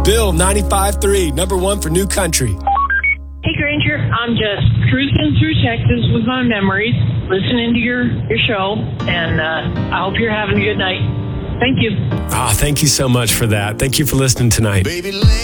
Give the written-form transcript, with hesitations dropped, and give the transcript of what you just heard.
Bill, 95.3, number one for new country. Hey, Granger, I'm just cruising through Texas with my memories, listening to your show, and I hope you're having a good night. Thank you. Thank you so much for that. Thank you for listening tonight. Baby,